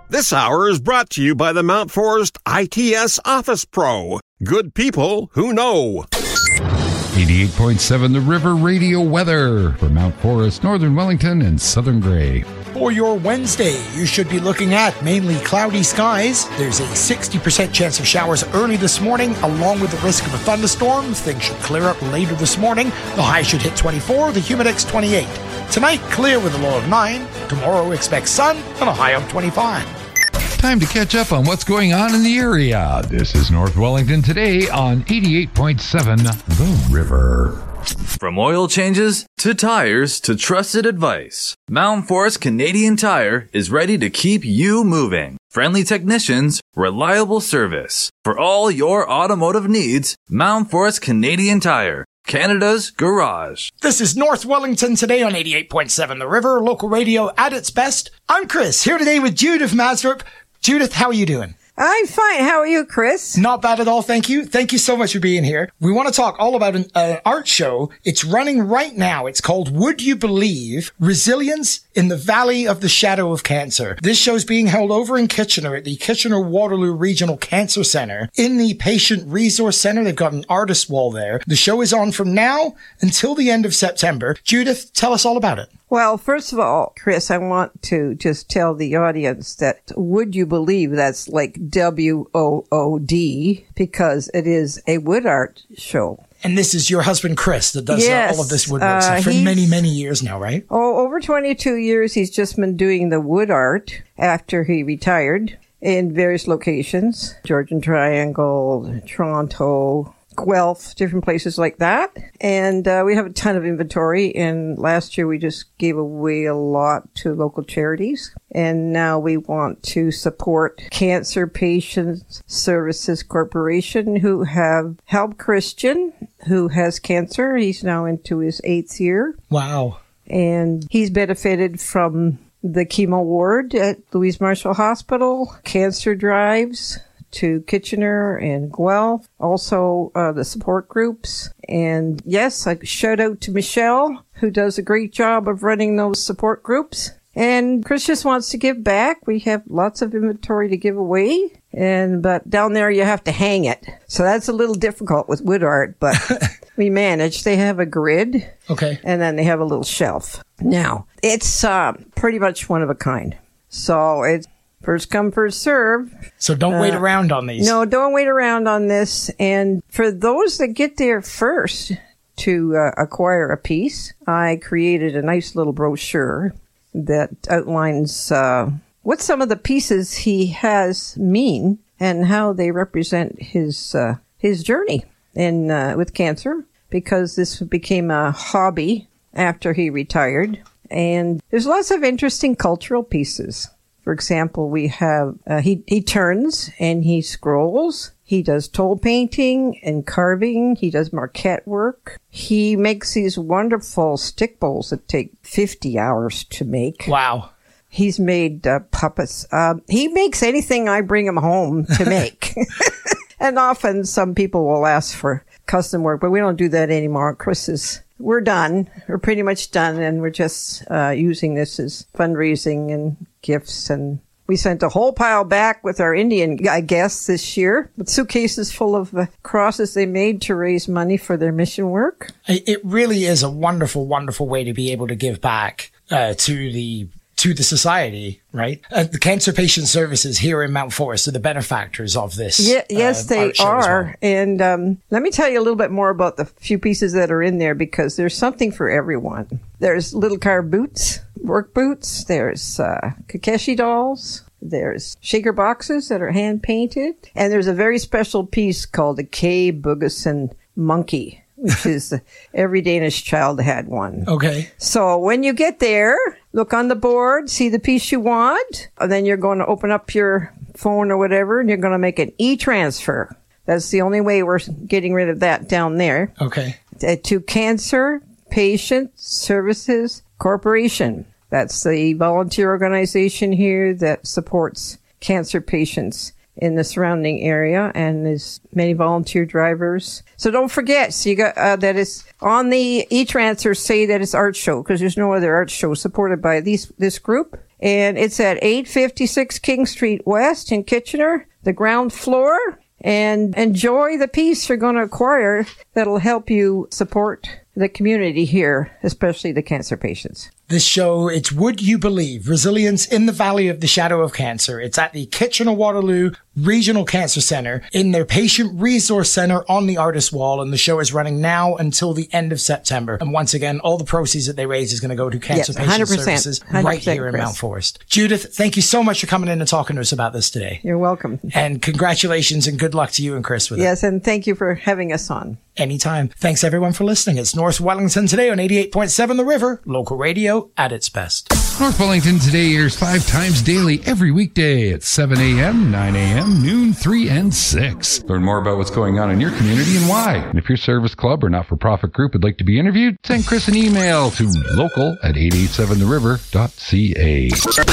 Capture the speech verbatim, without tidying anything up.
This hour is brought to you by the Mount Forest I T S Office Pro. Good people who know. eighty-eight point seven The River Radio weather for Mount Forest, Northern Wellington, and Southern Gray. For your Wednesday, you should be looking at mainly cloudy skies. There's a sixty percent chance of showers early this morning, along with the risk of a thunderstorm. Things should clear up later this morning. The high should hit twenty-four, the humidex twenty-eight. Tonight, clear with a low of nine. Tomorrow, expect sun and a high of twenty-five. Time to catch up on what's going on in the area. This is North Wellington today on eighty-eight point seven The River. From oil changes to tires to trusted advice, Mount Forest Canadian Tire is ready to keep you moving. Friendly technicians, reliable service. For all your automotive needs, Mount Forest Canadian Tire, Canada's garage. This is North Wellington today on eighty-eight point seven The River, local radio at its best. I'm Chris, here today with Judith Masdrup. Judith, how are you doing? I'm fine. How are you, Chris? Not bad at all, thank you. Thank you so much for being here. We want to talk all about an uh, art show. It's running right now. It's called Would You Believe? Resilience in the Valley of the Shadow of Cancer. This show's being held over in Kitchener at the Kitchener-Waterloo Regional Cancer Centre. In the Patient Resource Centre, they've got an artist wall there. The show is on from now until the end of September. Judith, tell us all about it. Well, first of all, Chris, I want to just tell the audience that would you believe that's like W O O D because it is a wood art show. And this is your husband, Chris, that does yes, uh, all of this woodwork uh, for many, many years now, right? Oh, over twenty-two years, he's just been doing the wood art after he retired in various locations, Georgian Triangle, Toronto, Guelph, different places like that. And uh, we have a ton of inventory. And last year we just gave away a lot to local charities. And now we want to support Cancer Patients Services Corporation, who have helped Christian, who has cancer. He's now into his eighth year. Wow. And he's benefited from the chemo ward at Louise Marshall Hospital, cancer drives to Kitchener and Guelph, also uh, the support groups. And yes, a shout out to Michelle, who does a great job of running those support groups. And Chris just wants to give back. We have lots of inventory to give away. And but down there you have to hang it. So that's a little difficult with wood art, but we manage. They have a grid. Okay. And then they have a little shelf. Now, it's uh, pretty much one of a kind. So it's first come, first serve. So don't uh, wait around on these. No, don't wait around on this. And for those that get there first to uh, acquire a piece, I created a nice little brochure that outlines uh, what some of the pieces he has mean and how they represent his uh, his journey in uh, with cancer, because this became a hobby after he retired. And there's lots of interesting cultural pieces. For example, we have, uh, he, he turns and he scrolls. He does toll painting and carving. He does marquette work. He makes these wonderful stick bowls that take fifty hours to make. Wow. He's made uh, puppets. Uh, he makes anything I bring him home to make. And often some people will ask for custom work, but we don't do that anymore. Chris is, we're done. We're pretty much done, and we're just uh, using this as fundraising and gifts. And we sent a whole pile back with our Indian guests this year, with suitcases full of uh, crosses they made to raise money for their mission work. It really is a wonderful, wonderful way to be able to give back uh, to the to the society, right? Uh, the Cancer Patient Services here in Mount Forest are the benefactors of this. Yeah, yes, uh, they are. Well. And um, let me tell you a little bit more about the few pieces that are in there, because there's something for everyone. There's little car boots, work boots. There's uh, Kakeshi dolls. There's shaker boxes that are hand-painted. And there's a very special piece called the K. Bugason monkey, which is every Danish child had one. Okay. So when you get there, look on the board, see the piece you want, and then you're going to open up your phone or whatever, and you're going to make an e-transfer. That's the only way we're getting rid of that down there. Okay. To Cancer Patient Services Corporation. That's the volunteer organization here that supports cancer patients in the surrounding area, and there's many volunteer drivers. So don't forget, so you got uh, that is on the e-transfer, say that it's art show, because there's no other art show supported by these this group. And it's at eight fifty-six King Street West in Kitchener, the ground floor. And enjoy the piece you're going to acquire that'll help you support the community here, especially the cancer patients. This show, it's Would You Believe? Resilience in the Valley of the Shadow of Cancer. It's at the Kitchener-Waterloo Regional Cancer Center in their Patient Resource Center on the Artist Wall. And the show is running now until the end of September. And once again, all the proceeds that they raise is going to go to cancer yes, patient services right here in Chris. Mount Forest. Judith, thank you so much for coming in and talking to us about this today. You're welcome. And congratulations and good luck to you and Chris with yes, it. Yes, and thank you for having us on. Anytime. Thanks everyone for listening. It's North Wellington Today on eighty-eight point seven The River, local radio at its best. North Wellington Today airs five times daily every weekday at seven a.m., nine a.m., noon, three, and six. Learn more about what's going on in your community and why. And if your service club or not-for-profit group would like to be interviewed, send Chris an email to local at eight eight seven the river dot c a.